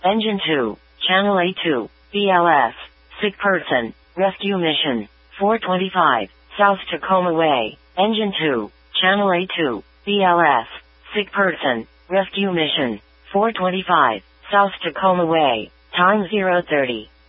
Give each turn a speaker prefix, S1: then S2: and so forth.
S1: Engine 2, Channel A2, BLS, sick person, rescue mission, 425, South Tacoma Way. Engine 2, Channel A2, BLS, sick person, rescue mission, 425, South Tacoma Way. Time 0:30.